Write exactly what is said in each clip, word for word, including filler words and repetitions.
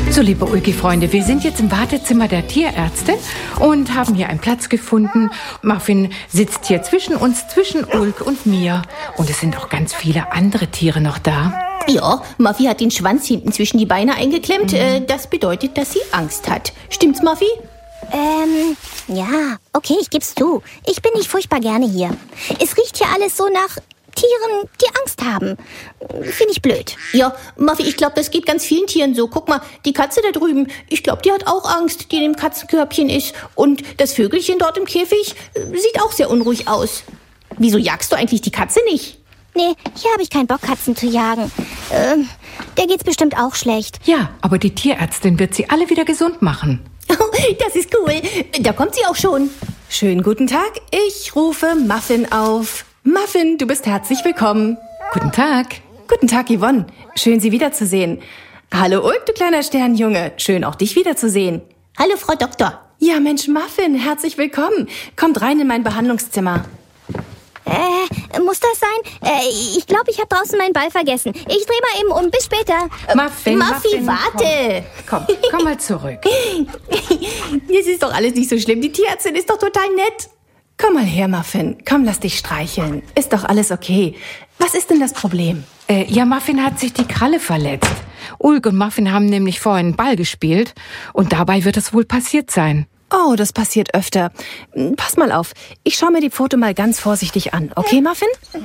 So, liebe Ulki-Freunde, wir sind jetzt im Wartezimmer der Tierärztin und haben hier einen Platz gefunden. Muffin sitzt hier zwischen uns, zwischen Ulk und mir. Und es sind auch ganz viele andere Tiere noch da. Ja, Muffy hat den Schwanz hinten zwischen die Beine eingeklemmt. Mhm. Äh, das bedeutet, dass sie Angst hat. Stimmt's, Muffy? Ähm, ja, okay, ich geb's zu. Ich bin nicht furchtbar gerne hier. Es riecht hier alles so nach Tieren, die Angst haben. Finde ich blöd. Ja, Muffy, ich glaube, das geht ganz vielen Tieren so. Guck mal, die Katze da drüben, ich glaube, die hat auch Angst, die in dem Katzenkörbchen ist. Und das Vögelchen dort im Käfig äh, sieht auch sehr unruhig aus. Wieso jagst du eigentlich die Katze nicht? Nee, hier habe ich keinen Bock, Katzen zu jagen. Ähm, der geht's bestimmt auch schlecht. Ja, aber die Tierärztin wird sie alle wieder gesund machen. Das ist cool. Da kommt sie auch schon. Schönen guten Tag, ich rufe Muffin auf. Muffin, du bist herzlich willkommen. Guten Tag. Guten Tag, Yvonne. Schön, Sie wiederzusehen. Hallo, Ulk, du kleiner Sternjunge. Schön, auch dich wiederzusehen. Hallo, Frau Doktor. Ja, Mensch, Muffin, herzlich willkommen. Kommt rein in mein Behandlungszimmer. Äh, muss das sein? Äh, ich glaube, ich habe draußen meinen Ball vergessen. Ich drehe mal eben um. Bis später. Äh, Muffin, Muffy, Muffin, warte. Komm, komm, komm mal zurück. Das ist doch alles nicht so schlimm. Die Tierärztin ist doch total nett. Komm mal her, Muffin. Komm, lass dich streicheln. Ist doch alles okay. Was ist denn das Problem? Äh, ja, Muffin hat sich die Kralle verletzt. Ulk und Muffin haben nämlich vorhin einen Ball gespielt. Und dabei wird es wohl passiert sein. Oh, das passiert öfter. Pass mal auf. Ich schaue mir die Pfote mal ganz vorsichtig an. Okay, Muffin?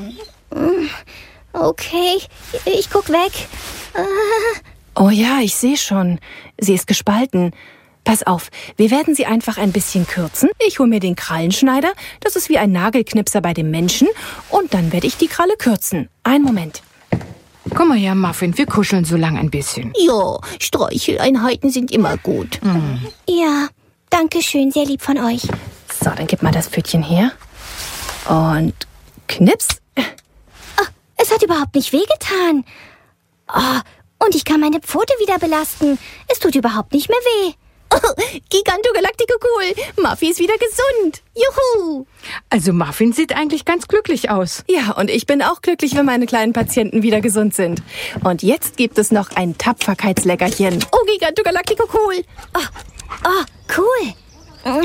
Okay, ich guck weg. Oh ja, ich sehe schon. Sie ist gespalten. Pass auf, wir werden sie einfach ein bisschen kürzen. Ich hole mir den Krallenschneider. Das ist wie ein Nagelknipser bei dem Menschen. Und dann werde ich die Kralle kürzen. Einen Moment. Komm mal her, Muffin, wir kuscheln so lang ein bisschen. Ja, Streicheleinheiten sind immer gut. Mhm. Ja, danke schön, sehr lieb von euch. So, dann gib mal das Pfötchen her. Und knips. Oh, es hat überhaupt nicht wehgetan. Oh, und ich kann meine Pfote wieder belasten. Es tut überhaupt nicht mehr weh. Oh, Gigantogalactico cool. Muffy ist wieder gesund. Juhu. Also Muffin sieht eigentlich ganz glücklich aus. Ja, und ich bin auch glücklich, wenn meine kleinen Patienten wieder gesund sind. Und jetzt gibt es noch ein Tapferkeitsleckerchen. Oh, Gigantogalactico cool. Oh, oh cool.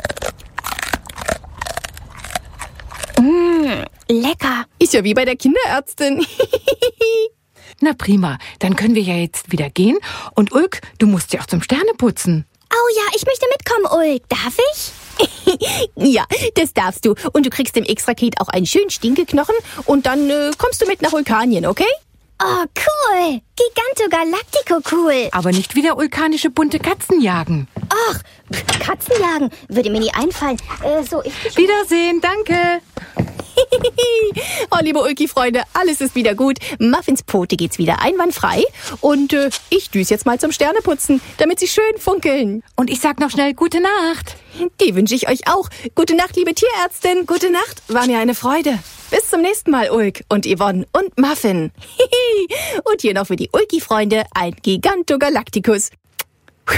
Mm, lecker. Ist ja wie bei der Kinderärztin. Na prima, dann können wir ja jetzt wieder gehen. Und Ulk, du musst ja auch zum Sterneputzen. Oh ja, ich möchte mitkommen, Ulk. Darf ich? Ja, das darfst du. Und du kriegst im X-Raket auch einen schönen Stinkeknochen. Und dann äh, kommst du mit nach Vulkanien, okay? Oh, cool. Gigantogalactico cool. Aber nicht wieder vulkanische bunte Katzen jagen. Ach, Katzen jagen würde mir nie einfallen. Äh, so, ich... Wiedersehen, danke. Oh, liebe Ulki-Freunde, alles ist wieder gut. Muffins Pfote geht's wieder einwandfrei. Und äh, ich düse jetzt mal zum Sterneputzen, damit sie schön funkeln. Und ich sag noch schnell gute Nacht. Die wünsche ich euch auch. Gute Nacht, liebe Tierärztin. Gute Nacht, war mir eine Freude. Bis zum nächsten Mal, Ulk und Yvonne und Muffin. Und hier noch für die Ulki-Freunde ein Gigantogalacticus.